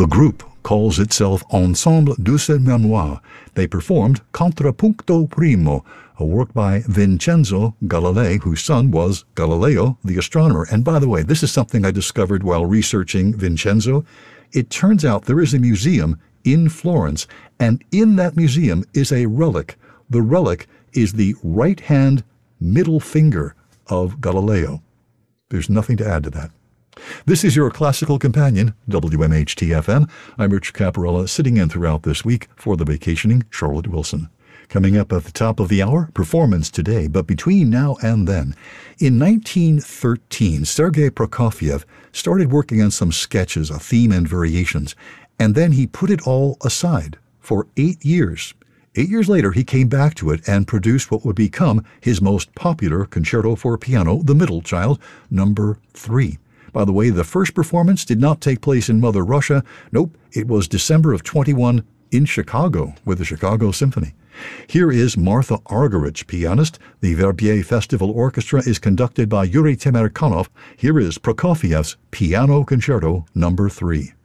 The group calls itself Ensemble Douce Mémoire. They performed Contrapunto Primo, a work by Vincenzo Galilei, whose son was Galileo the astronomer. And by the way, this is something I discovered while researching Vincenzo. It turns out there is a museum in Florence, and in that museum is a relic. The relic is the right-hand middle finger of Galileo. There's nothing to add to that. This is your classical companion, WMHT-FM. I'm Rich Caparella, sitting in throughout this week for the vacationing Charlotte Wilson. Coming up at the top of the hour, performance today, but between now and then. In 1913, Sergei Prokofiev started working on some sketches, a theme and variations, and then he put it all aside for 8 years. 8 years later, he came back to it and produced what would become his most popular concerto for piano, The Middle Child, number 3. By the way, the first performance did not take place in Mother Russia. Nope, it was December of 21 in Chicago with the Chicago Symphony. Here is Martha Argerich, pianist. The Verbier Festival Orchestra is conducted by Yuri Temerkanov. Here is Prokofiev's Piano Concerto number 3.